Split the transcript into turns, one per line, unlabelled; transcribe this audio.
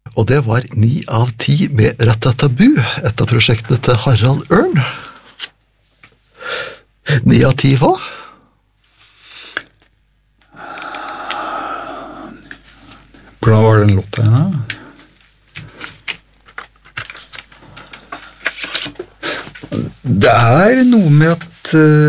Og det var 9 av 10 med Ratatabu, et av prosjektene til Harald Ørn. 9 av 10 hva?
Hvordan var den låta da? Det er noe med at